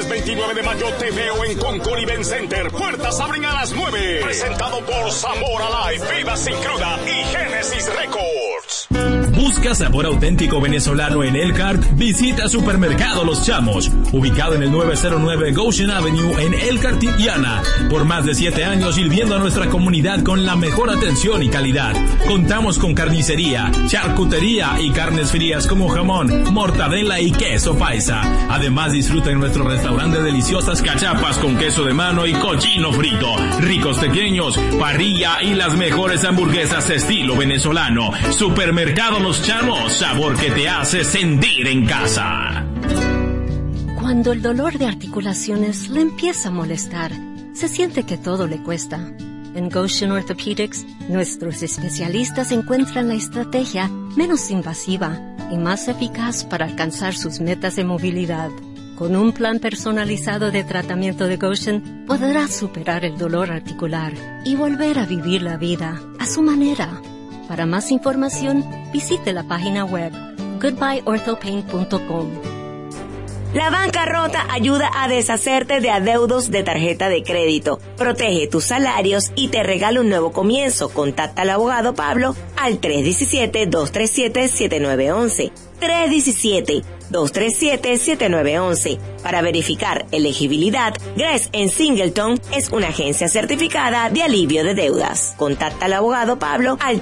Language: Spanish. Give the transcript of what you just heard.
Viernes 29 de mayo te veo en Concord Event Center. Puertas abren a las 9. Presentado por Zamora Live, Vida Sin Cruda y Genesis Records. ¿Busca sabor auténtico venezolano en Elkhart? Visita Supermercado Los Chamos, ubicado en el 909 Goshen Avenue en Elkhart, Indiana. Por más de 7 años sirviendo a nuestra comunidad con la mejor atención y calidad. Contamos con carnicería, charcutería y carnes frías como jamón, mortadela y queso paisa. Además disfruta en nuestro restaurante deliciosas cachapas con queso de mano y cochino frito, ricos pequeños, parrilla y las mejores hamburguesas estilo venezolano. Supermercado Los Chamos, sabor que te hace sentir en casa. Cuando el dolor de articulaciones le empieza a molestar, se siente que todo le cuesta. En Goshen Orthopedics, nuestros especialistas encuentran la estrategia menos invasiva y más eficaz para alcanzar sus metas de movilidad. Con un plan personalizado de tratamiento de Goshen, podrás superar el dolor articular y volver a vivir la vida a su manera. Para más información, visite la página web goodbyeorthopain.com. La bancarrota ayuda a deshacerte de adeudos de tarjeta de crédito, protege tus salarios y te regala un nuevo comienzo. Contacta al abogado Pablo al 317-237-7911. 317-237-7911. Para verificar elegibilidad, Gress & Singleton es una agencia certificada de alivio de deudas. Contacta al abogado Pablo al